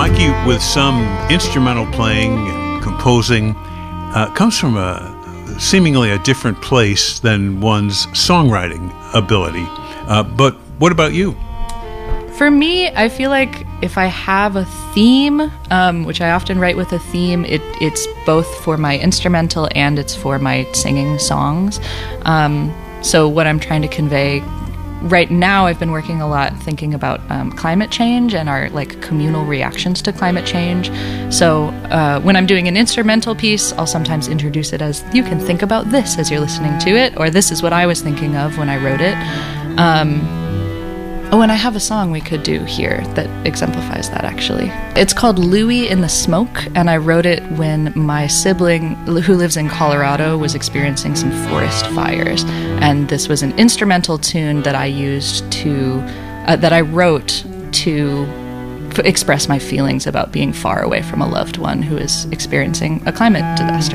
Mikey, with some instrumental playing and composing, comes from seemingly a different place than one's songwriting ability. But what about you? For me, I feel like if I have a theme, which I often write with a theme, it's both for my instrumental and it's for my singing songs. So what I'm trying to convey right now, I've been working a lot thinking about climate change and our communal reactions to climate change. So when I'm doing an instrumental piece, I'll sometimes introduce it as, you can think about this as you're listening to it, or this is what I was thinking of when I wrote it. And I have a song we could do here that exemplifies that, actually. It's called Louie in the Smoke, and I wrote it when my sibling, who lives in Colorado, was experiencing some forest fires. And this was an instrumental tune that I used that I wrote to express my feelings about being far away from a loved one who is experiencing a climate disaster.